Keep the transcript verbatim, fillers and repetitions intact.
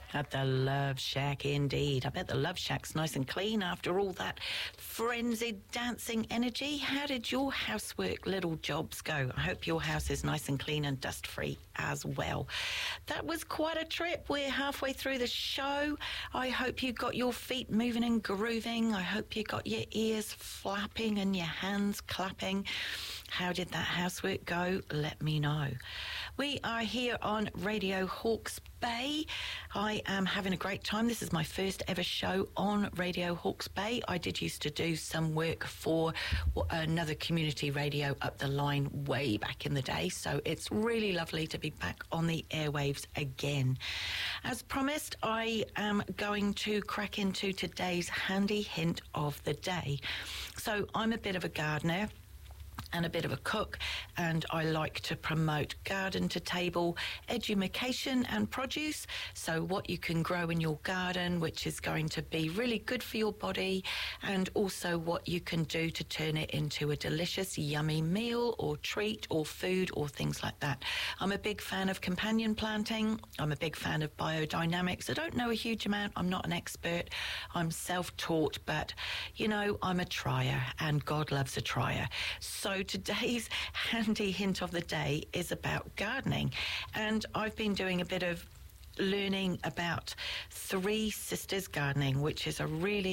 At the Love Shack, indeed. I bet the Love Shack's nice and clean after all that frenzied dancing energy. How did your housework little jobs go? I hope your house is nice and clean and dust-free as well. That was quite a trip. We're halfway through the show. I hope you got your feet moving and grooving. I hope you got your ears flapping and your hands clapping. How did that housework go? Let me know. We are here on Radio Hawke's Bay. I am having a great time. This is my first ever show on Radio Hawke's Bay. I did used to do some work for another community radio up the line way back in the day, so it's really lovely to be back on the airwaves again. As promised, I am going to crack into today's handy hint of the day. So I'm a bit of a gardener and a bit of a cook, and I like to promote garden to table education and produce. So what you can grow in your garden, which is going to be really good for your body, and also what you can do to turn it into a delicious, yummy meal or treat or food or things like that. I'm a big fan of companion planting. I'm a big fan of biodynamics. I don't know a huge amount. I'm not an expert. I'm self-taught, but, you know, I'm a trier, and God loves a trier. So today's handy hint of the day is about gardening, and I've been doing a bit of learning about Three Sisters Gardening, which is a really